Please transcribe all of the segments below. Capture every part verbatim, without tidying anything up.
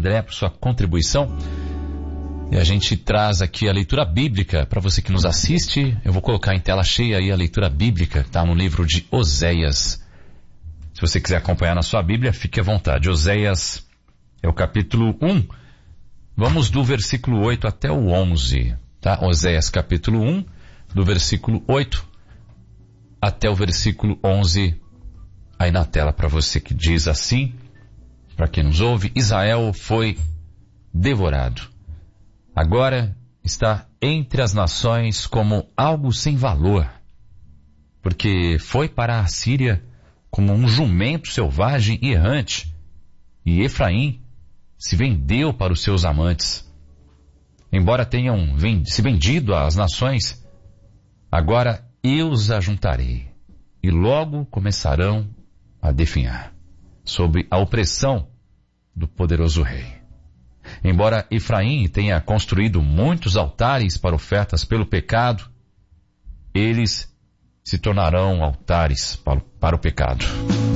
André por sua contribuição. E a gente traz aqui a leitura bíblica para você que nos assiste. Eu vou colocar em tela cheia aí a leitura bíblica, tá? No livro de Oséias. Se você quiser acompanhar na sua Bíblia, fique à vontade. Oséias é o capítulo um. Vamos do versículo oito até o onze, tá? Oséias capítulo um, do versículo oito até o versículo onze, aí na tela para você, que diz assim, para quem nos ouve: Israel foi devorado. Agora está entre as nações como algo sem valor, porque foi para a Síria como um jumento selvagem e errante, e Efraim se vendeu para os seus amantes. Embora tenham se vendido às nações, agora eu os ajuntarei, e logo começarão a definhar sob a opressão do poderoso rei. Embora Efraim tenha construído muitos altares para ofertas pelo pecado, eles se tornarão altares para, para o pecado.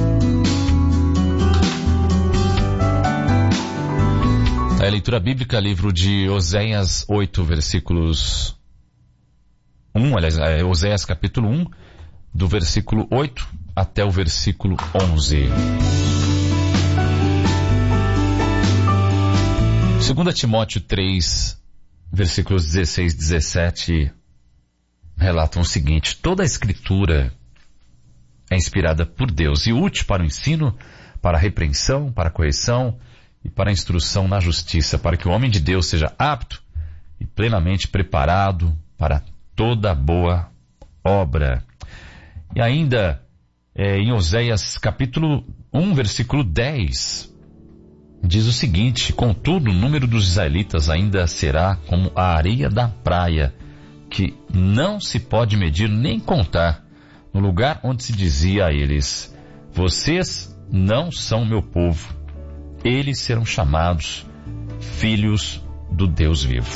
A leitura bíblica, livro de Oséias oito, versículos um, aliás, é Oséias capítulo um, do versículo oito até o versículo onze. Segundo Timóteo três, versículos dezesseis e dezessete, relatam o seguinte: toda a escritura é inspirada por Deus e útil para o ensino, para a repreensão, para a correção e para a instrução na justiça, para que o homem de Deus seja apto e plenamente preparado para toda boa obra. E ainda é, em Oséias capítulo um, versículo dez, diz o seguinte: contudo, o número dos israelitas ainda será como a areia da praia, que não se pode medir nem contar, no lugar onde se dizia a eles: vocês não são meu povo. Eles serão chamados filhos do Deus vivo.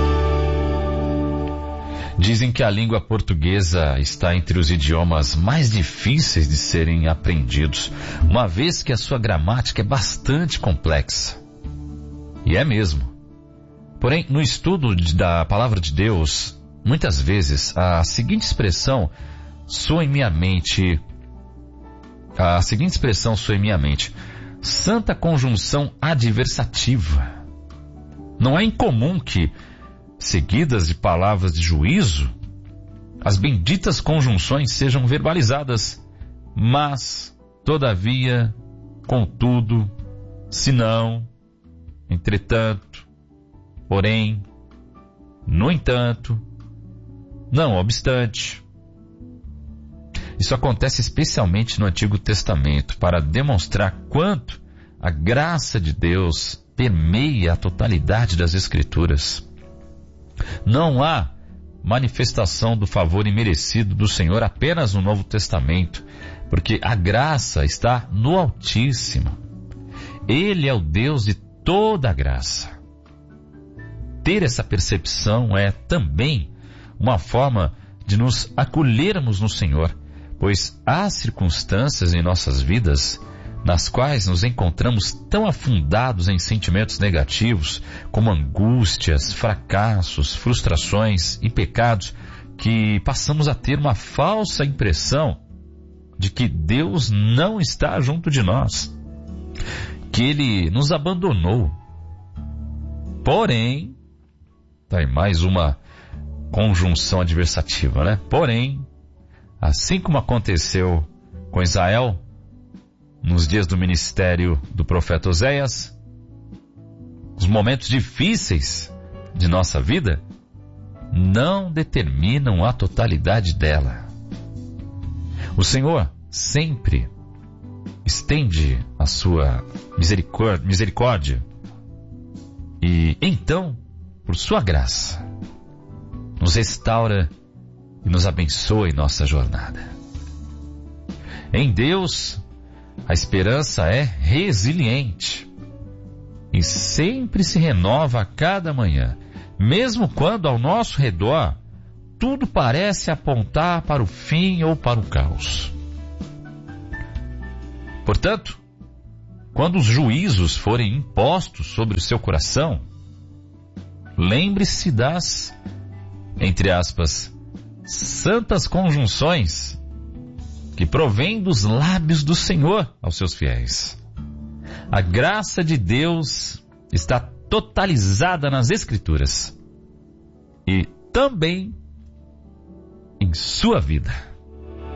Dizem que a língua portuguesa está entre os idiomas mais difíceis de serem aprendidos, uma vez que a sua gramática é bastante complexa. E é mesmo. Porém, no estudo da palavra de Deus, muitas vezes a seguinte expressão soa em minha mente, a seguinte expressão soa em minha mente: santa conjunção adversativa. Não é incomum que, seguidas de palavras de juízo, as benditas conjunções sejam verbalizadas. Mas, todavia, contudo, senão, entretanto, porém, no entanto, não obstante. Isso acontece especialmente no Antigo Testamento, para demonstrar quanto a graça de Deus permeia a totalidade das Escrituras. Não há manifestação do favor imerecido do Senhor apenas no Novo Testamento, porque a graça está no Altíssimo. Ele é o Deus de toda a graça. Ter essa percepção é também uma forma de nos acolhermos no Senhor, pois há circunstâncias em nossas vidas nas quais nos encontramos tão afundados em sentimentos negativos, como angústias, fracassos, frustrações e pecados, que passamos a ter uma falsa impressão de que Deus não está junto de nós, que Ele nos abandonou. Porém, tá aí mais uma conjunção adversativa, né? Porém, assim como aconteceu com Israel nos dias do ministério do profeta Oséias, os momentos difíceis de nossa vida não determinam a totalidade dela. O Senhor sempre estende a sua misericórdia e então, por sua graça, nos restaura e nos abençoa em nossa jornada. Em Deus, a esperança é resiliente e sempre se renova a cada manhã, mesmo quando ao nosso redor tudo parece apontar para o fim ou para o caos. Portanto, quando os juízos forem impostos sobre o seu coração, lembre-se das, entre aspas, santas conjunções que provém dos lábios do Senhor aos seus fiéis. A graça de Deus está totalizada nas Escrituras e também em sua vida.